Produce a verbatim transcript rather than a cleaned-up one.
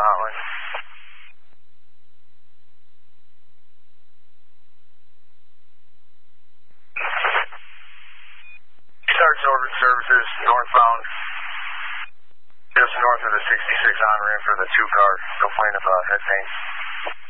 the hotline. Starts ordered services northbound, just north of the sixty-six on ramp for the two car. Complaint about head pain.